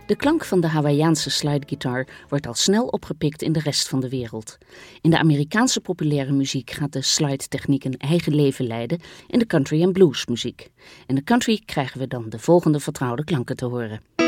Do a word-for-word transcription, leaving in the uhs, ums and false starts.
De klank van de Hawaïaanse slideguitar wordt al snel opgepikt in de rest van de wereld. In de Amerikaanse populaire muziek gaat de slide-techniek een eigen leven leiden in de country en bluesmuziek. In de country krijgen we dan de volgende vertrouwde klanken te horen.